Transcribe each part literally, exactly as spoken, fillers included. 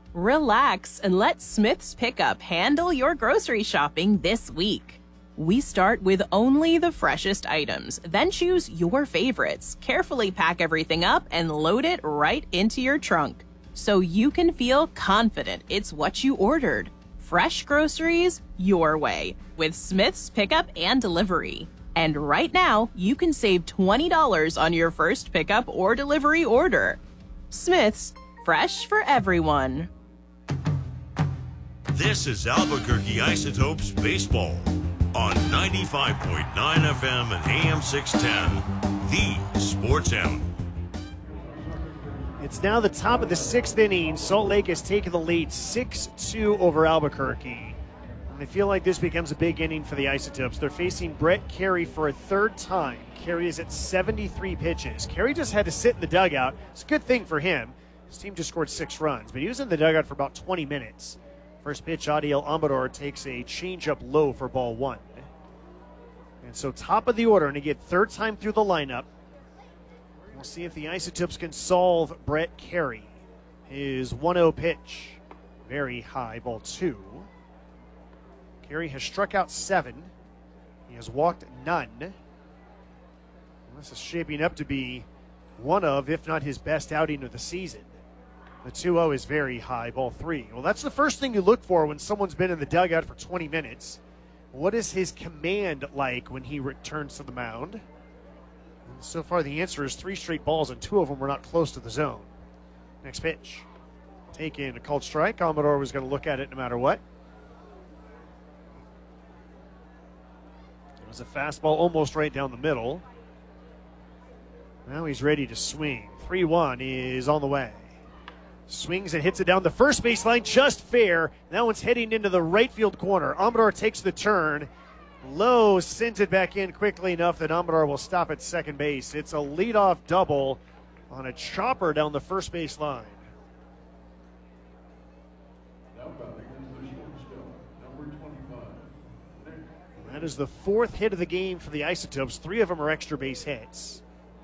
Relax and let Smith's Pickup handle your grocery shopping this week. We start with only the freshest items, then choose your favorites, carefully pack everything up, and load it right into your trunk, so you can feel confident it's what you ordered. Fresh groceries your way with Smith's Pickup and Delivery. And right now, you can save twenty dollars on your first pickup or delivery order. Smith's, fresh for everyone. This is Albuquerque Isotopes Baseball on ninety-five point nine F M and A M six ten, the Sports Animal. It's now the top of the sixth inning. Salt Lake has taken the lead six two over Albuquerque. And they feel like this becomes a big inning for the Isotopes. They're facing Brett Carey for a third time. Carey is at seventy-three pitches. Carey just had to sit in the dugout. It's a good thing for him. His team just scored six runs, but he was in the dugout for about twenty minutes. First pitch, Adiel Amador takes a changeup low for ball one. And so top of the order, and again, third time through the lineup. We'll see if the Isotopes can solve Brett Carey. His one oh pitch, very high, ball two. Carey has struck out seven. He has walked none. This is shaping up to be one of, if not his best outing of the season. The two oh is very high, ball three. Well, that's the first thing you look for when someone's been in the dugout for twenty minutes. What is his command like when he returns to the mound? And so far, the answer is three straight balls, and two of them were not close to the zone. Next pitch. Taken, a called strike. Amador was going to look at it no matter what. It was a fastball almost right down the middle. Now he's ready to swing. three one is on the way. Swings and hits it down the first baseline, just fair. That one's heading into the right field corner. Amador takes the turn. Lowe sends it back in quickly enough that Amador will stop at second base. It's a leadoff double on a chopper down the first base line. That is the fourth hit of the game for the Isotopes. Three of them are extra base hits.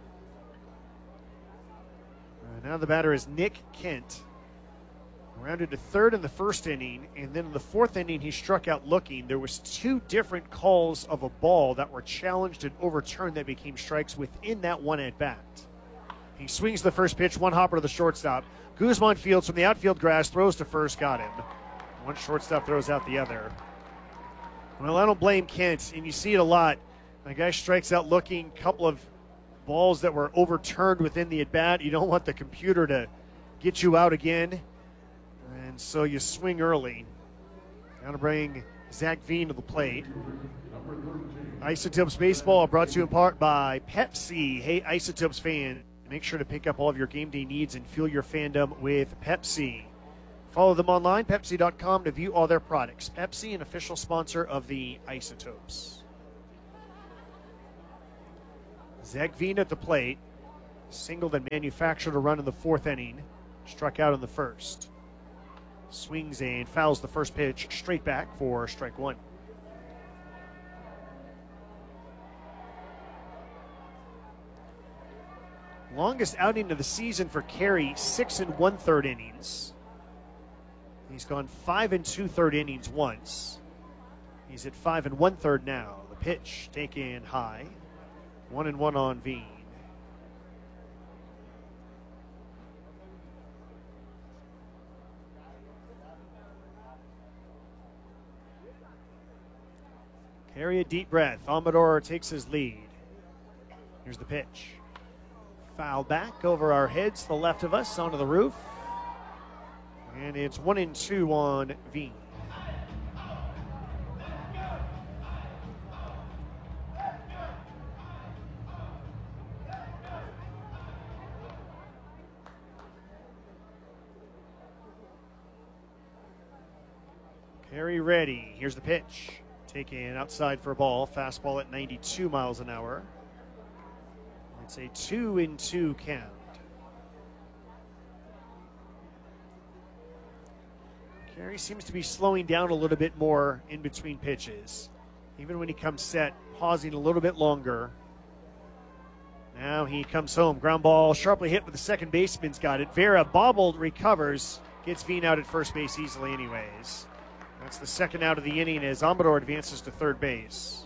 Now the batter is Nick Kent. Rounded to third in the first inning, and then in the fourth inning he struck out looking. There was two different calls of a ball that were challenged and overturned that became strikes within that one at bat. He swings the first pitch, one hopper to the shortstop. Guzman fields from the outfield grass, throws to first, got him. One shortstop throws out the other. Well, I don't blame Kent, and you see it a lot. The guy strikes out looking, couple of balls that were overturned within the at-bat. You don't want the computer to get you out again. And so you swing early. Now to bring Zach Veen to the plate. Isotopes Baseball brought to you in part by Pepsi. Hey, Isotopes fan, make sure to pick up all of your game day needs and fuel your fandom with Pepsi. Follow them online, Pepsi dot com, to view all their products. Pepsi, an official sponsor of the Isotopes. Zach Veen at the plate, singled and manufactured a run in the fourth inning, struck out in the first. Swings and fouls the first pitch straight back for strike one. Longest outing of the season for Carey, six and one third innings. He's gone five and two third innings once. He's at five and one third now. The pitch taken high. One and one on Veen. Carey a deep breath. Amador takes his lead. Here's the pitch. Foul back over our heads to the left of us onto the roof. And it's one and two on Veen. Carey ready. Here's the pitch. Taken outside for a ball. Fastball at ninety-two miles an hour. It's a two and two count. Carey seems to be slowing down a little bit more in between pitches. Even when he comes set, pausing a little bit longer. Now he comes home. Ground ball sharply hit, but the second baseman's got it. Vera bobbled, recovers, Gets Veen out at first base easily anyways. That's the second out of the inning as Amador advances to third base.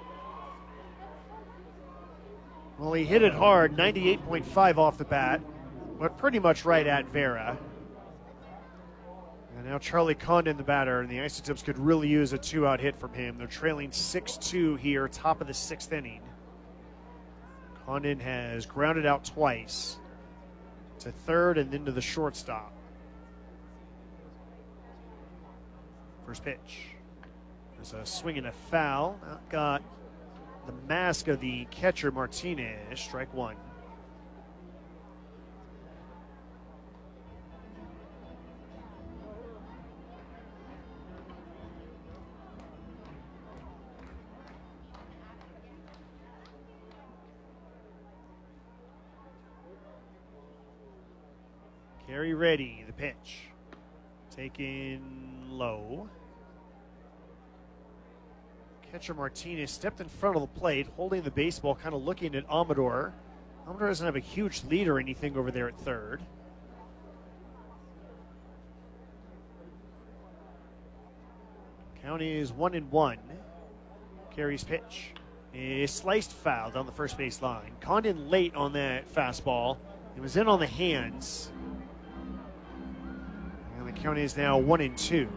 Well, he hit it hard, ninety-eight point five off the bat, but pretty much right at Vera. And now Charlie Condon, the batter, and the Isotopes could really use a two-out hit from him. They're trailing six two here, top of the sixth inning. Condon has grounded out twice to third and then to the shortstop. First pitch. There's a swing and a foul. Out got the mask of the catcher, Martinez. Strike one. Carey ready, the pitch. Taken low. Catcher Martinez stepped in front of the plate, holding the baseball, kind of looking at Amador. Amador doesn't have a huge lead or anything over there at third. Count is one and one. Carey's pitch is sliced foul down the first base line. Condon late on that fastball. It was in on the hands. And the count is now one and two.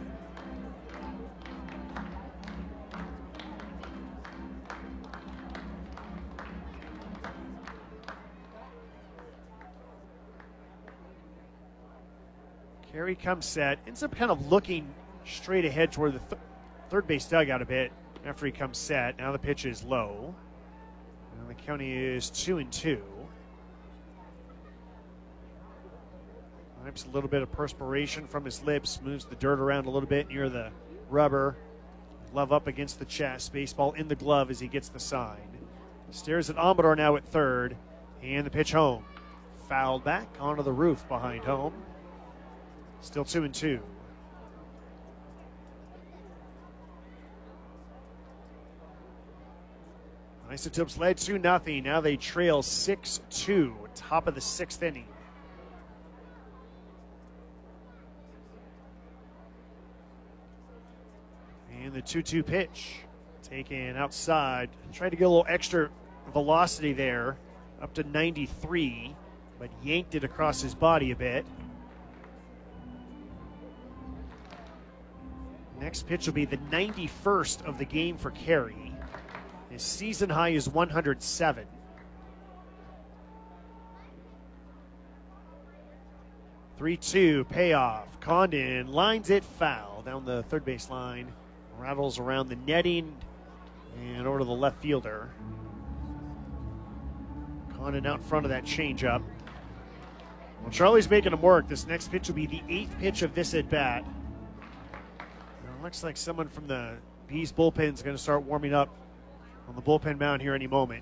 Carey comes set, ends up kind of looking straight ahead toward the th- third base dugout a bit after he comes set. Now the pitch is low. And the count is two and two. Wipes a little bit of perspiration from his lips, moves the dirt around a little bit near the rubber. Glove up against the chest, baseball in the glove as he gets the sign. Stares at Amador now at third, and the pitch home. Fouled back onto the roof behind home. Still two and two. Isotopes led two nothing. Now they trail six two, top of the sixth inning. And the two two pitch taken outside. Tried to get a little extra velocity there, up to ninety-three, but yanked it across his body a bit. Next pitch will be the ninety-first of the game for Carey. His season high is one hundred seven. three two payoff. Condon lines it foul down the third base line. Rattles around the netting and over to the left fielder. Condon out in front of that changeup. Well, Charlie's making him work. This next pitch will be the eighth pitch of this at bat. Looks like someone from the Bees bullpen is going to start warming up on the bullpen mound here any moment.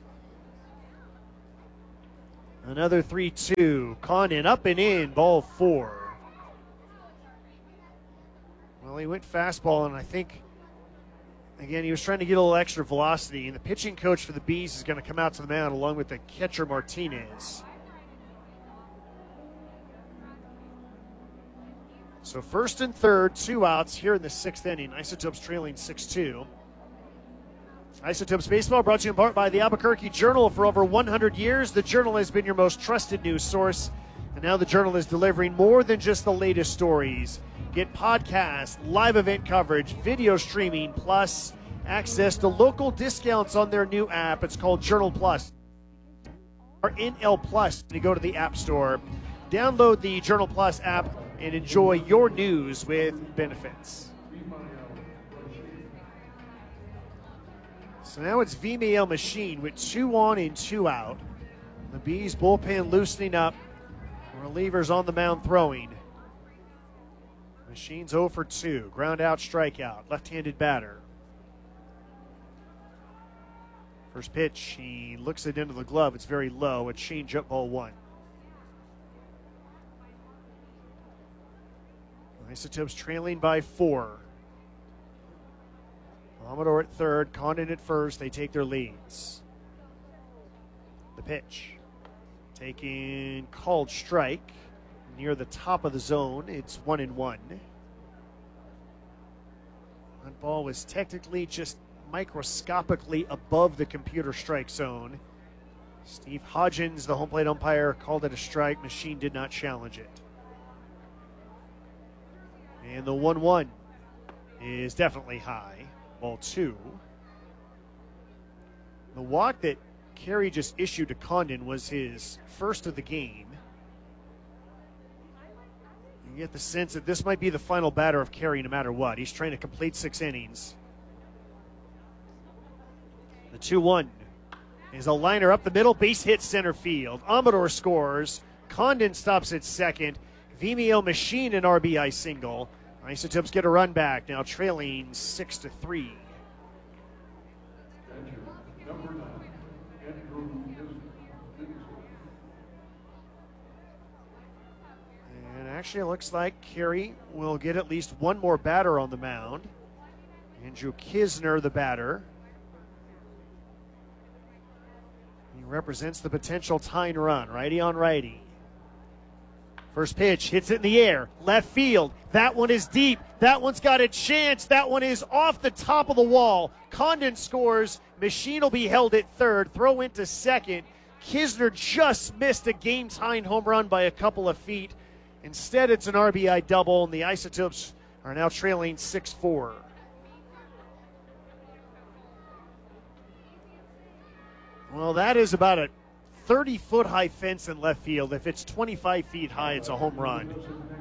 Another three two. Condon up and in, ball four. Well, he went fastball, and I think, again, he was trying to get a little extra velocity, and the pitching coach for the Bees is going to come out to the mound along with the catcher Martinez. So first and third, two outs here in the sixth inning. Isotopes trailing six two. Isotopes Baseball brought to you in part by the Albuquerque Journal. For over one hundred years, the Journal has been your most trusted news source. And now the Journal is delivering more than just the latest stories. Get podcasts, live event coverage, video streaming, plus access to local discounts on their new app. It's called Journal Plus, or N L Plus. You go to the App Store, download the Journal Plus app, and enjoy your news with benefits. So now it's Vimael Machine with two on and two out. The Bees bullpen loosening up. Relievers on the mound throwing. Machine's oh for two. Ground out, strikeout. Left-handed batter. First pitch, he looks it into the glove. It's very low. A change-up, ball one. Isotopes trailing by four. Amador at third, Condon at first. They take their leads. The pitch. Taking called strike. near the top of the zone. It's one and one. That ball was technically just microscopically above the computer strike zone. Steve Hodgins, the home plate umpire, called it a strike. Machine did not challenge it. And the one one is definitely high. Ball two. The walk that Carey just issued to Condon was his first of the game. You get the sense that this might be the final batter of Carey no matter what. He's trying to complete six innings. The two one is a liner up the middle, base hit center field. Amador scores. Condon stops at second. Vimeo Machine an R B I single. Isotopes get a run back, now trailing six to three. And actually it looks like Carey will get at least one more batter on the mound. Andrew Kisner, the batter. He represents the potential tying run, righty on righty. First pitch, hits it in the air, left field. That one is deep. That one's got a chance. That one is off the top of the wall. Condon scores. Machine will be held at third. Throw into second. Kisner just missed a game-tying home run by a couple of feet. Instead, it's an R B I double, and the Isotopes are now trailing six four. Well, that is about a thirty-foot high fence in left field. If it's twenty-five feet high, it's a home run.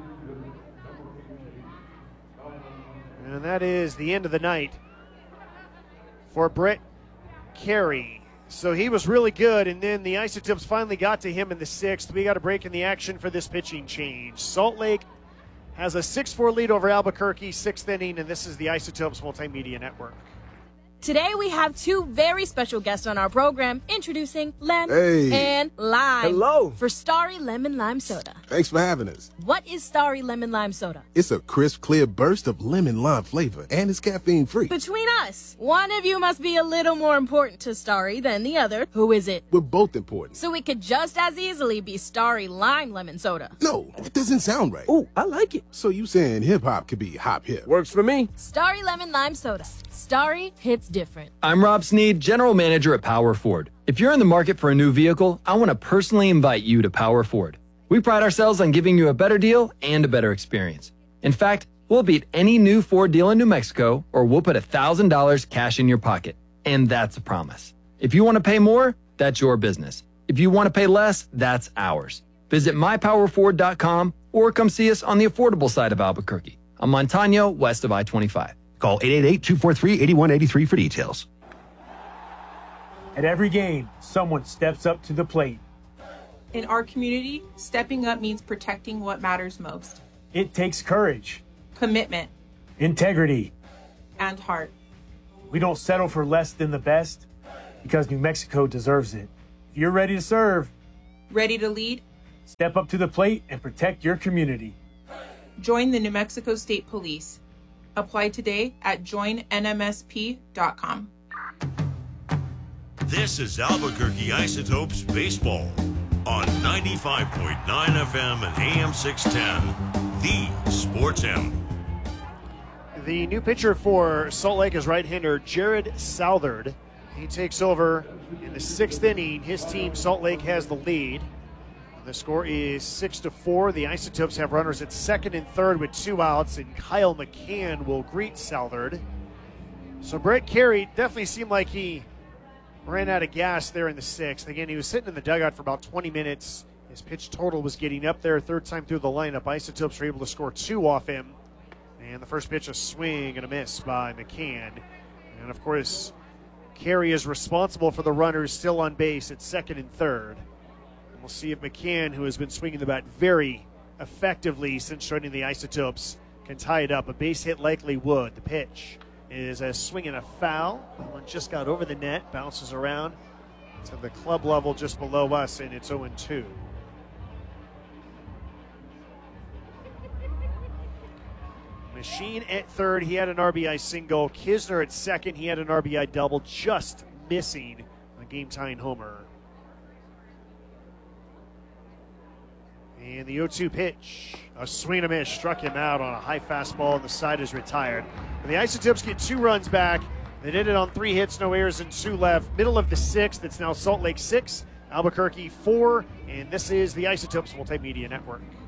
And that is the end of the night for Brett Carey. So he was really good, and then the Isotopes finally got to him in the sixth. We got a break in the action for this pitching change. Salt Lake has a six four lead over Albuquerque, sixth inning, and this is the Isotopes Multimedia Network. Today we have two very special guests on our program, introducing Lem Hey. and Lime. Hello. For Starry Lemon Lime Soda. Thanks for having us. What is Starry Lemon Lime Soda? It's a crisp, clear burst of lemon lime flavor, and it's caffeine free. Between us, one of you must be a little more important to Starry than the other. Who is it? We're both important. So it could just as easily be Starry Lime Lemon Soda. No, that doesn't sound right. Oh, I like it. So you saying hip hop could be hop hip? Works for me. Starry Lemon Lime Soda. Starry hits different. I'm Rob Sneed, General Manager at Power Ford. If you're in the market for a new vehicle, I want to personally invite you to Power Ford. We pride ourselves on giving you a better deal and a better experience. In fact, we'll beat any new Ford deal in New Mexico, or we'll put one thousand dollars cash in your pocket. And that's a promise. If you want to pay more, that's your business. If you want to pay less, that's ours. Visit my power ford dot com or come see us on the affordable side of Albuquerque, on Montano, west of I twenty-five. Call eight eight eight, two four three, eight one eight three for details. At every game, someone steps up to the plate. In our community, stepping up means protecting what matters most. It takes courage, Commitment integrity. and heart. We don't settle for less than the best because New Mexico deserves it. If you're ready to serve, Ready to lead? step up to the plate and protect your community. Join the New Mexico State Police. Apply today at join N M S P dot com. This is Albuquerque Isotopes Baseball on ninety-five point nine F M and A M six ten, the Sports M. The new pitcher for Salt Lake is right-hander Jared Southard. He takes over in the sixth inning. His team, Salt Lake, has the lead. The score is six to four. The Isotopes have runners at second and third with two outs, and Kyle McCann will greet Southard. So Brett Carey definitely seemed like he ran out of gas there in the sixth. Again, he was sitting in the dugout for about twenty minutes. His pitch total was getting up there. Third time through the lineup, Isotopes were able to score two off him. And the first pitch, a swing and a miss by McCann. And of course, Carey is responsible for the runners still on base at second and third. And we'll see if McCann, who has been swinging the bat very effectively since joining the Isotopes, can tie it up. A base hit likely would. The pitch is a swing and a foul. That one just got over the net, bounces around to the club level just below us, and it's oh and two. Machine at third, he had an R B I single. Kisner at second, he had an R B I double, just missing a game-tying homer. And the oh two pitch, a swing and a miss, struck him out on a high fastball, and the side is retired. And the Isotopes get two runs back. They did it on three hits, no errors, and two left. Middle of the sixth, it's now Salt Lake six, Albuquerque four, and this is the Isotopes Multimedia Network.